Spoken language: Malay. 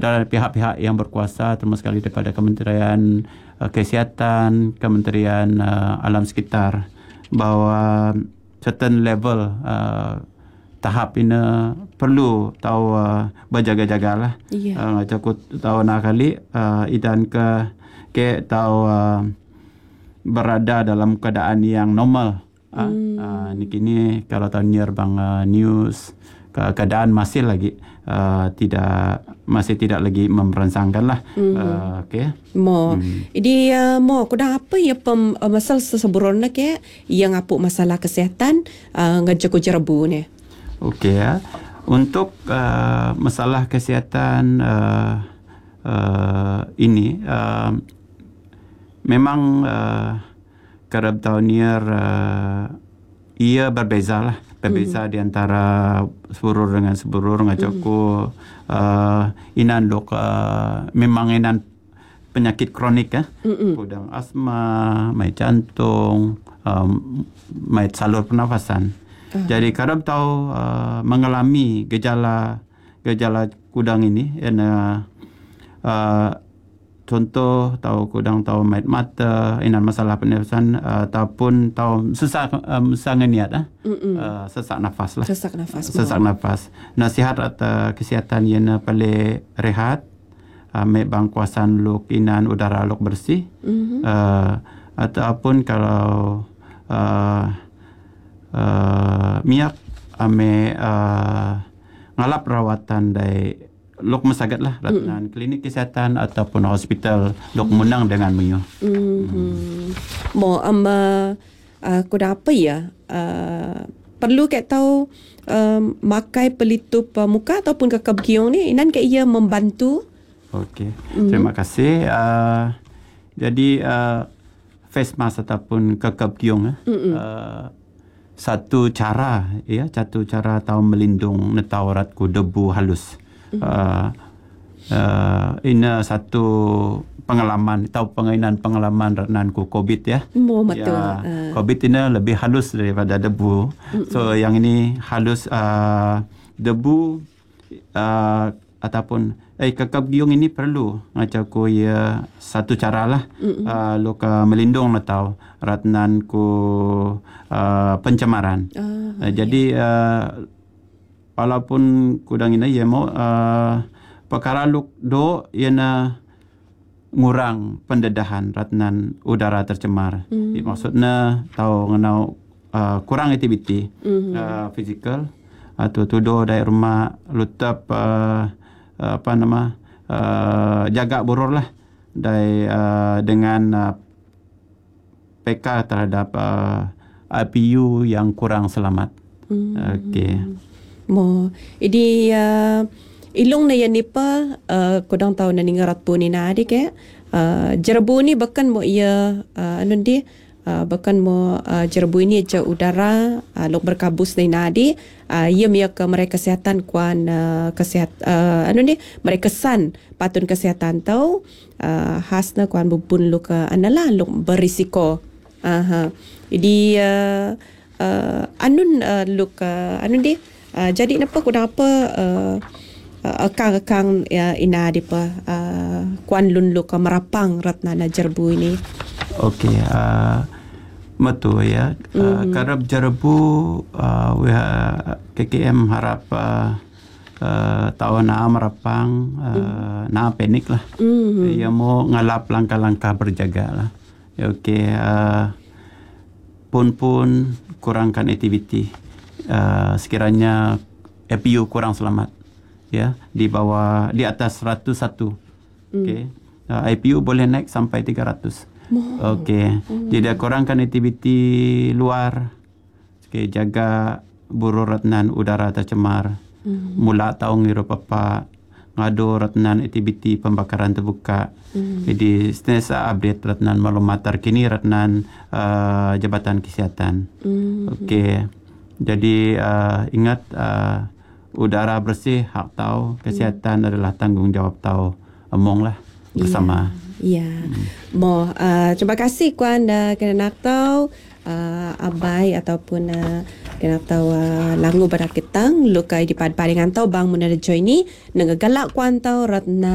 dari pihak-pihak yang berkuasa, termasuk sekali daripada Kementerian Kesihatan, Kementerian Alam Sekitar, bahawa certain level tahap ini perlu tahu berjaga-jagalah. Aku tahu nak kali idan ke tahu berada dalam keadaan yang normal. Kini kalau tahu bang news keadaan masih lagi masih tidak lagi merangsangkan lah. Jadi kudang apa ya masalah seseburon ke yang apa masalah kesihatan ngajak jerebu ni. Untuk masalah kesihatan ini memang kerap tahun ia berbeza lah. Berbeza di antara seburur dengan seburur. Ngajakku inan dok memang inan penyakit kronik kudang asma, mai jantung, mai salur pernafasan. Jadi kerap tahu mengalami gejala kudang ini. Contoh tahu kudang tahu mait mata, inan masalah pernafasan ataupun tahu sesak niat sesak nafas lah. Sesak nafas. Nasihat atau kesihatan yang paling rehat, ambil bangkuasan luk inan udara luk bersih. Ataupun kalau miak ambil ngalap rawatan dari lok masagat lah ratanan klinik kesihatan ataupun hospital lok menang dengan menyo. Kuda apa ya? Perlu kat tahu makai pelitup muka ataupun kekab giong ni inan ke ia membantu. Terima kasih. Jadi face mask ataupun kekab giong satu cara tahu melindung netauratku debu halus. Ini satu pengalaman pengalaman renanku COVID ya. Betul. COVID ini lebih halus daripada debu. So yang ini halus debu ataupun kekab giung ini perlu ngajaku ya satu cara lah luka melindung atau ratnanku pencemaran. Jadi walaupun kudang ini ya mau perkara luk do yana ngurang pendedahan ratnan udara tercemar. Maksudnya tahu ngenau kurang aktiviti fizikal atau do dari rumah lutap jaga burur lah dari dengan PK terhadap IPU yang kurang selamat. Jadi ilung na yan nipa kudang tahu na ningarat po ni na adik jerebu ni bahkan mo ia bahkan mo jerebu ini aja udara lok berkabus na nadi ia miak mereka kesehatan kuan mereka san patun kesehatan tahu hasna kuan bubun lok anala lok berisiko. Jadi lok jadi napa kudang apa akang ina di pa kuan lun luka merapang ratna na jerbu ini. Betul ya. Karab jerbu KKM harap tahu na merapang na panik lah. Ya mau ngalap langkah-langkah berjaga lah. Pun kurangkan aktiviti. Sekiranya APU kurang selamat ya di atas 101. IPU boleh naik sampai 300. Jadi kurangkan aktiviti luar. Jaga burur ratnan udara tercemar. Mula tahu ngiru papa ngado ratnan aktiviti pembakaran terbuka. Jadi sentiasa update ratnan maklumat terkini ratnan Jabatan Kesihatan. Jadi ingat udara bersih hak tahu, kesihatan adalah tanggungjawab tahu. Among lah bersama. Terima kasih kuan kena nak tahu abai ataupun kena tahu langu barak ketang lukai di pad paringan tahu bang mun ada join ni nagagalak kuan tahu ratna